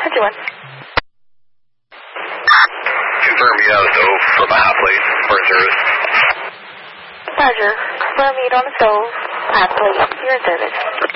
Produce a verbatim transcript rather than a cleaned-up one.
fifty-one. Confirm you have a stove from a hot plate for service. Roger. Confirm you on the stove, hot plate, you're in service.